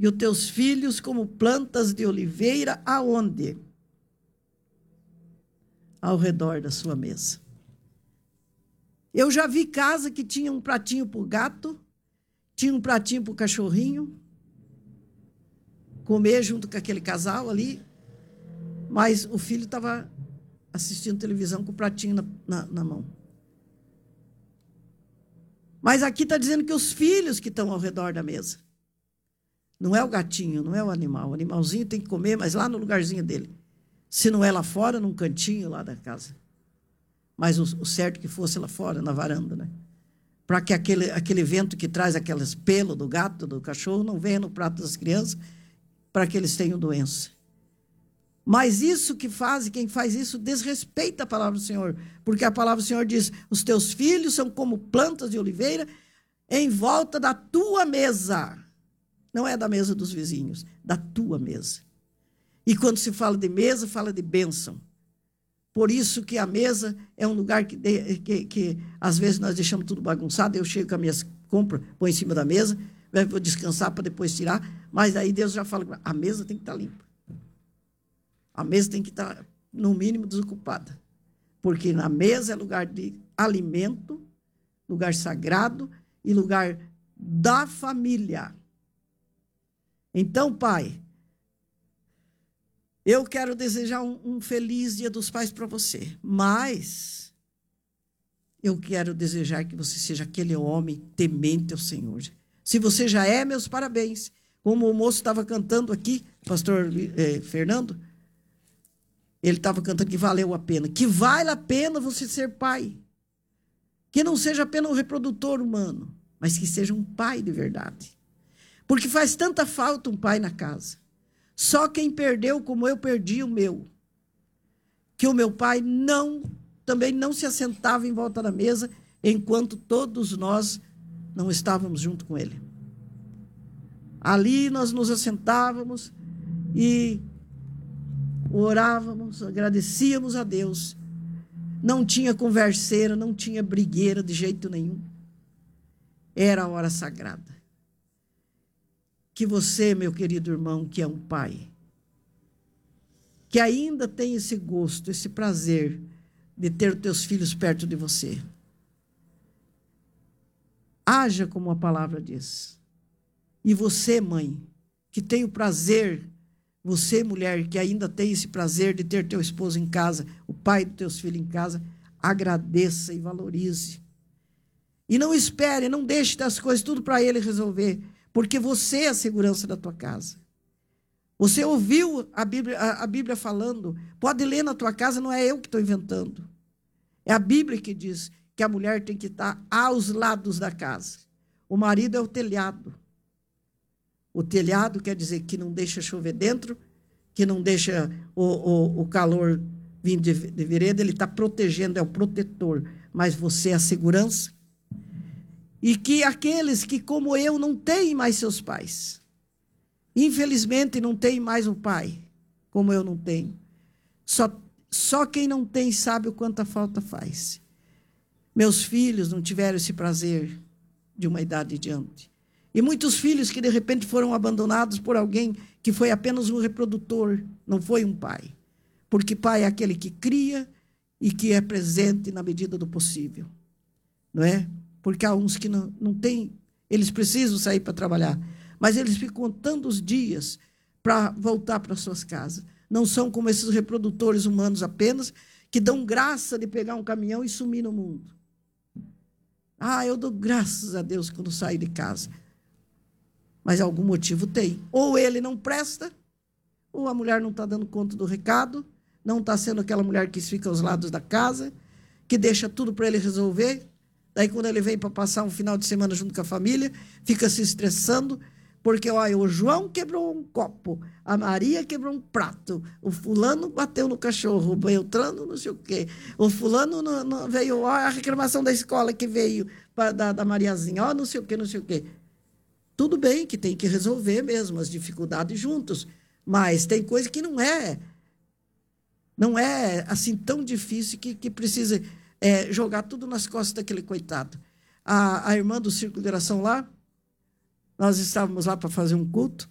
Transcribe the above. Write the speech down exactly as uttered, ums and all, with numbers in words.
e os teus filhos como plantas de oliveira, aonde? Ao redor da sua mesa. Eu já vi casa que tinha um pratinho para o gato, tinha um pratinho para o cachorrinho, comer junto com aquele casal ali, mas o filho estava assistindo televisão com o pratinho na, na, na mão. Mas aqui está dizendo que os filhos que estão ao redor da mesa. Não é o gatinho, não é o animal. O animalzinho tem que comer, mas lá no lugarzinho dele. Se não é lá fora, num cantinho lá da casa. Mas o, o certo que fosse lá fora, na varanda, né? Para que aquele, aquele vento que traz aqueles pelos do gato, do cachorro, não venha no prato das crianças, para que eles tenham doença. Mas isso que faz, quem faz isso, desrespeita a palavra do Senhor. Porque a palavra do Senhor diz, os teus filhos são como plantas de oliveira em volta da tua mesa. Não é da mesa dos vizinhos, da tua mesa. E quando se fala de mesa, fala de bênção. Por isso que a mesa é um lugar que, que, que às vezes nós deixamos tudo bagunçado, eu chego com as minhas compras, põe em cima da mesa, vou descansar para depois tirar, mas aí Deus já fala, a mesa tem que estar limpa. A mesa tem que estar, no mínimo, desocupada. Porque na mesa é lugar de alimento, lugar sagrado e lugar da família. Então, Pai, eu quero desejar um, um feliz Dia dos Pais para você, mas eu quero desejar que você seja aquele homem temente ao Senhor. Se você já é, meus parabéns. Como o moço estava cantando aqui, pastor eh, Fernando, ele estava cantando que valeu a pena. Que vale a pena você ser pai. Que não seja apenas um reprodutor humano, mas que seja um pai de verdade. Porque faz tanta falta um pai na casa. Só quem perdeu como eu perdi o meu. Que o meu pai não, também não se assentava em volta da mesa enquanto todos nós não estávamos junto com ele. Ali nós nos assentávamos e orávamos, agradecíamos a Deus. Não tinha converseira, não tinha brigueira de jeito nenhum. Era a hora sagrada. Que você, meu querido irmão, que é um pai, que ainda tem esse gosto, esse prazer de ter os teus filhos perto de você, haja como a palavra diz. E você, mãe, que tem o prazer, você, mulher, que ainda tem esse prazer de ter teu esposo em casa, o pai dos teus filhos em casa, agradeça e valorize. E não espere, não deixe das coisas tudo para ele resolver, porque você é a segurança da tua casa. Você ouviu a Bíblia, a, a Bíblia falando, pode ler na tua casa, não é eu que estou inventando. É a Bíblia que diz que a mulher tem que estar aos lados da casa. O marido é o telhado. O telhado quer dizer que não deixa chover dentro, que não deixa o, o, o calor vir de, de vereda, ele está protegendo, é o protetor, mas você é a segurança. E que aqueles que, como eu, não têm mais seus pais, infelizmente não tem mais um pai, como eu não tenho, só, só quem não tem sabe o quanto a falta faz. Meus filhos não tiveram esse prazer de uma idade diante. E muitos filhos que, de repente, foram abandonados por alguém que foi apenas um reprodutor, não foi um pai. Porque pai é aquele que cria e que é presente na medida do possível. Não é? Porque há uns que não, não têm, eles precisam sair para trabalhar, mas eles ficam contando os dias para voltar para suas casas. Não são como esses reprodutores humanos apenas, que dão graça de pegar um caminhão e sumir no mundo. Ah, eu dou graças a Deus quando saio de casa. Mas algum motivo tem. Ou ele não presta, ou a mulher não está dando conta do recado, não está sendo aquela mulher que fica aos lados da casa, que deixa tudo para ele resolver. Daí, quando ele vem para passar um final de semana junto com a família, fica se estressando, porque olha, o João quebrou um copo, a Maria quebrou um prato, o fulano bateu no cachorro, o Beltrano não sei o quê, o fulano não, não veio, olha a reclamação da escola que veio pra, da, da Mariazinha, ó, não sei o quê, não sei o quê. Tudo bem que tem que resolver mesmo as dificuldades juntos, mas tem coisa que não é, não é assim tão difícil que, que precisa é, jogar tudo nas costas daquele coitado. A, a irmã do Círculo de Oração lá, nós estávamos lá para fazer um culto,